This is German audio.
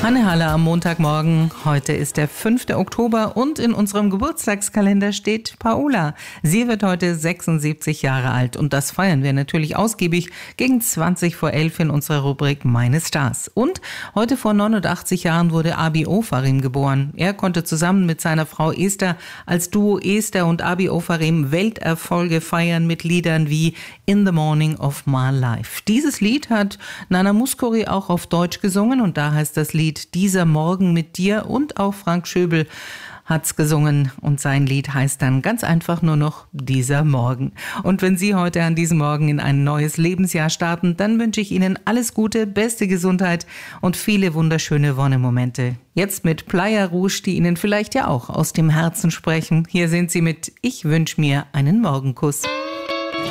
Anne Halle am Montagmorgen. Heute ist der 5. Oktober und in unserem Geburtstagskalender steht Paola. Sie wird heute 76 Jahre alt und das feiern wir natürlich ausgiebig gegen 20 vor 11 in unserer Rubrik Meine Stars. Und heute vor 89 Jahren wurde Abi Ofarim geboren. Er konnte zusammen mit seiner Frau Esther als Duo Esther und Abi Ofarim Welterfolge feiern mit Liedern wie In the Morning of My Life. Dieses Lied hat Nana Mouskouri auch auf Deutsch gesungen und da heißt das Lied Dieser Morgen mit dir, und auch Frank Schöbel hat's gesungen und sein Lied heißt dann ganz einfach nur noch Dieser Morgen. Und wenn Sie heute an diesem Morgen in ein neues Lebensjahr starten, dann wünsche ich Ihnen alles Gute, beste Gesundheit und viele wunderschöne Wonnemomente. Jetzt mit Playa Rouge, die Ihnen vielleicht ja auch aus dem Herzen sprechen. Hier sind Sie mit Ich wünsche mir einen Morgenkuss.